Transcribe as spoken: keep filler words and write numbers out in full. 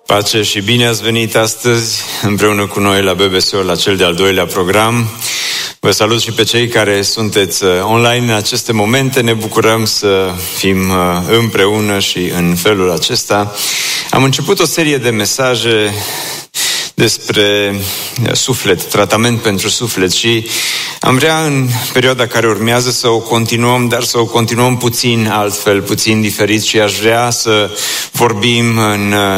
Pace și bine ați venit astăzi împreună cu noi la B B S-ul, la cel de-al doilea program. Vă salut și pe cei care sunteți online în aceste momente. Ne bucurăm să fim împreună și în felul acesta. Am început o serie de mesaje despre suflet, tratament pentru suflet și am vrea în perioada care urmează să o continuăm, dar să o continuăm puțin altfel, puțin diferit și aș vrea să vorbim în